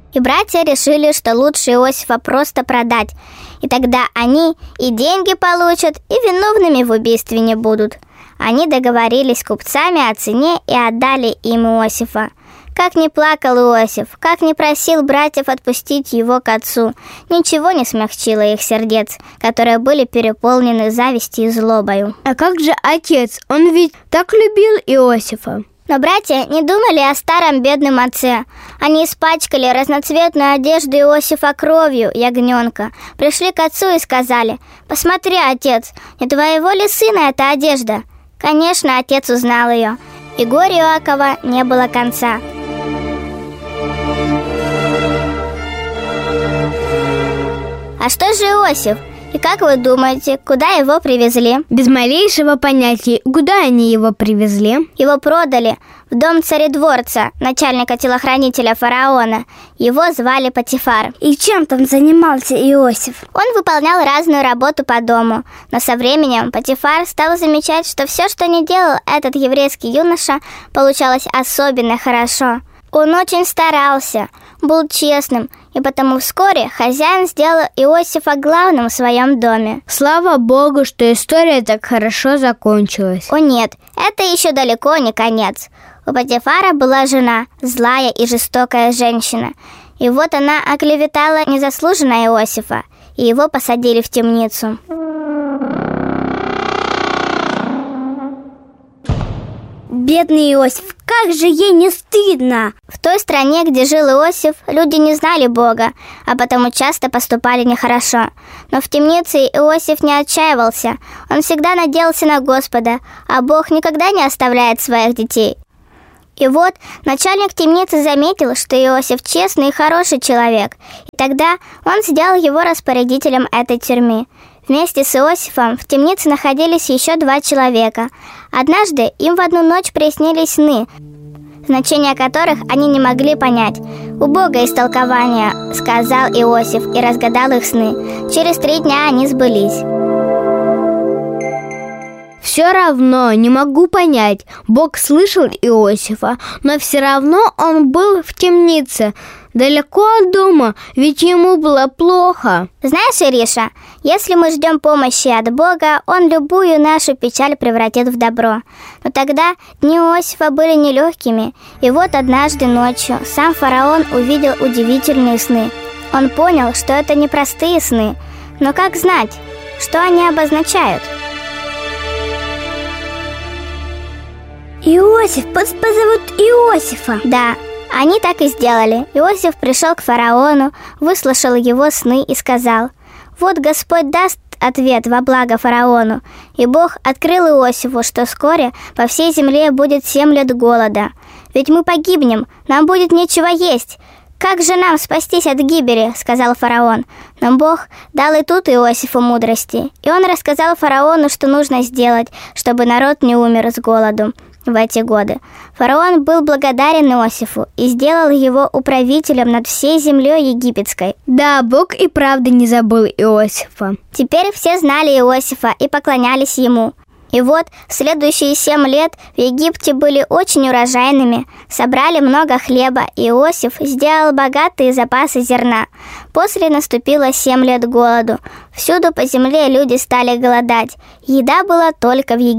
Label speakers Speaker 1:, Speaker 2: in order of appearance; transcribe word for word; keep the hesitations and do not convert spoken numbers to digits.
Speaker 1: И братья решили, что лучше Иосифа просто продать. И тогда они и деньги получат, и виновными в убийстве не будут. Они договорились с купцами о цене и отдали им Иосифа. Как ни плакал Иосиф, как ни просил братьев отпустить его к отцу, ничего не смягчило их сердец, которые были переполнены завистью и злобою.
Speaker 2: А как же отец? Он ведь так любил Иосифа.
Speaker 1: Но братья не думали о старом бедном отце. Они испачкали разноцветную одежду Иосифа кровью ягненка, пришли к отцу и сказали: «Посмотри, отец, не твоего ли сына эта одежда?» Конечно, отец узнал ее, и горю Иакова не было конца. А что же Иосиф? И как вы думаете, куда его привезли?
Speaker 2: Без малейшего понятия, куда они его привезли?
Speaker 1: Его продали в дом царедворца, начальника-телохранителя фараона. Его звали Потифар.
Speaker 3: И чем там занимался Иосиф?
Speaker 1: Он выполнял разную работу по дому. Но со временем Потифар стал замечать, что все, что не делал этот еврейский юноша, получалось особенно хорошо. Он очень старался, был честным, и потому вскоре хозяин сделал Иосифа главным в своем доме.
Speaker 2: Слава Богу, что история так хорошо закончилась.
Speaker 1: О нет, это еще далеко не конец. У Потифара была жена, злая и жестокая женщина. И вот она оклеветала незаслуженно Иосифа, и его посадили в темницу.
Speaker 3: Бедный Иосиф, как же ей не стыдно!
Speaker 1: В той стране, где жил Иосиф, люди не знали Бога, а потому часто поступали нехорошо. Но в темнице Иосиф не отчаивался, он всегда надеялся на Господа, а Бог никогда не оставляет своих детей. И вот начальник темницы заметил, что Иосиф честный и хороший человек, и тогда он сделал его распорядителем этой тюрьмы. Вместе с Иосифом в темнице находились еще два человека. Однажды им в одну ночь приснились сны, значение которых они не могли понять. «Убогое истолкование», — сказал Иосиф и разгадал их сны. Через три дня они сбылись.
Speaker 2: Все равно не могу понять. Бог слышал Иосифа, но все равно он был в темнице, далеко от дома, ведь ему было плохо.
Speaker 1: Знаешь, Ириша, если мы ждем помощи от Бога, Он любую нашу печаль превратит в добро. Но тогда дни Иосифа были нелегкими, и вот однажды ночью сам фараон увидел удивительные сны. Он понял, что это не простые сны, но как знать, что они обозначают?
Speaker 3: Иосиф, позовут Иосифа.
Speaker 1: Да, они так и сделали. Иосиф пришел к фараону, выслушал его сны и сказал: «Вот Господь даст ответ во благо фараону». И Бог открыл Иосифу, что вскоре по всей земле будет семь лет голода. «Ведь мы погибнем, нам будет нечего есть. Как же нам спастись от гибели?» — сказал фараон. Но Бог дал и тут Иосифу мудрости. И он рассказал фараону, что нужно сделать, чтобы народ не умер с голоду в эти годы. Фараон был благодарен Иосифу и сделал его управителем над всей землей египетской.
Speaker 2: Да, Бог и правда не забыл Иосифа.
Speaker 1: Теперь все знали Иосифа и поклонялись ему. И вот в следующие семь лет в Египте были очень урожайными, собрали много хлеба, и Иосиф сделал богатые запасы зерна. После наступило семь лет голоду. Всюду по земле люди стали голодать. Еда была только в Египте.